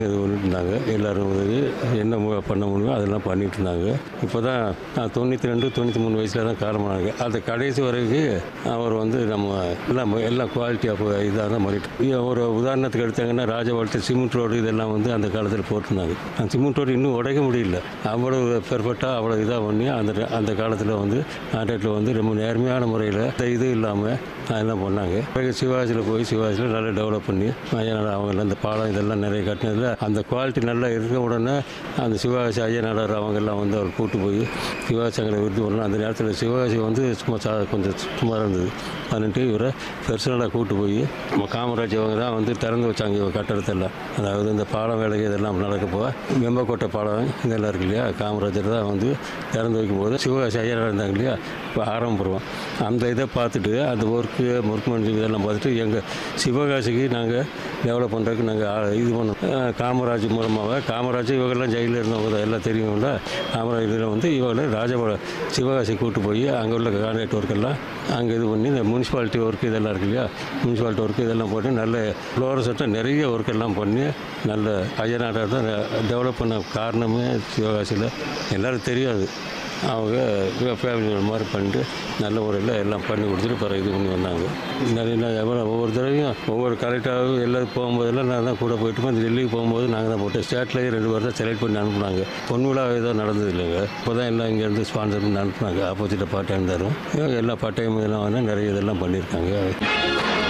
இது பண்ணிட்டு இருந்தாங்க. எல்லோரும் உதவி என்ன பண்ண முடியுமோ அதெல்லாம் பண்ணிட்டு இருந்தாங்க. இப்போ தான் நான் 92, 93 வயசில் தான் காலமானாங்க. அந்த கடைசி வரைக்கும் அவர் வந்து எல்லாம் குவாலிட்டியாக இதாக தான் பண்ணிட்டு ஒரு உதாரணத்துக்கு எடுத்தாங்கன்னா ராஜபாளையத்தில் சிமெண்ட் ரோடு இதெல்லாம் வந்து அந்த காலத்தில் போட்டிருந்தாங்க. அந்த சிமெண்ட் ரோடு இன்னும் உடைக்க முடியல. அவ்வளோ பெர்ஃபெக்டாக அவ்வளோ இதாக பண்ணி அந்த காலத்தில் வந்து கான்ட்ராக்டில் வந்து ரொம்ப நேர்மையான முறையில் இது இல்லாமல் அதெல்லாம் பண்ணாங்க. பிறகு சிவாஜியில் நல்லா டெவலப் பண்ணி அவங்க அந்த பாலம் இதெல்லாம் நிறைய கட்டினதில் அந்த குவாலிட்டி நல்லா இருக்க உடனே அந்த சிவாஜி ஐயனார் அவங்கெல்லாம் வந்து அவர் கூப்பிட்டு போய் சிவாஜி சங்கரை விருது பண்ணலாம். அந்த நேரத்தில் சிவாஜி வந்து கொஞ்சம் சுமாராக இருந்தது. அதுன்ட்டு இவரை பெர்சனலாக கூப்பிட்டு போய் நம்ம காமராஜ் அவங்க தான் வந்து திறந்து வச்சாங்க இவங்க கட்டடத்தெல்லாம். அதாவது இந்த பாலம் வேலைக்கு இதெல்லாம் நடக்கப்போ வெம்பக்கோட்டை பாலம் இதெல்லாம் இருக்கு இல்லையா, காமராஜர் தான் வந்து திறந்து வைக்கும்போது சிவாஜி ஐயனார் இருந்தாங்க இல்லையா, இப்போ ஆரம்பிடுவோம். அந்த இதை பார்த்துட்டு அந்த ஒர்க்மேன்ஷிப் இதெல்லாம் பார்த்துட்டு எங்கள் சிவகாசிக்கு நாங்கள் டெவலப் பண்ணுறதுக்கு நாங்கள் இது பண்ணோம். காமராஜ் மூலமாக காமராஜ் இவங்கெல்லாம் ஜெயிலில் இருந்தவங்க தான் எல்லாம் தெரியும்ல. காமராஜ் இதில் வந்து இவங்களை சிவகாசி கூப்பிட்டு போய் அங்கே உள்ள கான்ட்ராக்ட் ஒர்க்கெல்லாம் அங்கே இது பண்ணி இந்த முனிசிபாலிட்டி ஒர்க் இதெல்லாம் இருக்கு இல்லையா, முனிசிபாலிட்டி ஒர்க்கு இதெல்லாம் போட்டு நல்ல ஃப்ளோரசட்டை நிறைய ஒர்க்கெல்லாம் பண்ணி நல்ல ஐயனாரை தான் டெவலப் பண்ண காரணமே சிவகாசியில் எல்லோரும் தெரியாது. அவங்க ஃபேமிலி மாதிரி பண்ணிட்டு நல்ல முறையில் எல்லாம் பண்ணி கொடுத்துட்டு பிறகு இது பண்ணி வந்தாங்க. நிறைய ஒவ்வொரு தடவையும் ஒவ்வொரு கரெக்டாகவும் எல்லாம் போகும்போதெல்லாம் நான் தான் கூட போயிட்டு அந்த டெல்லிக்கு போகும்போது நாங்கள் தான் போட்டோம். ஸ்டேட்லேயே 2 பேர் தான் செலக்ட் பண்ணி அனுப்புனாங்க. பொன்விழா எதுவும் நடந்தது இல்லைங்க. இப்போ தான் எல்லாம் இங்கேருந்து ஸ்பான்சர் பண்ணி அனுப்புனாங்க. ஆப்போசிட்டில் பார்ட் டைம் தரும். எல்லாம் பார்ட் டைம் இதெல்லாம் வந்து நிறைய இதெல்லாம் பண்ணியிருக்காங்க.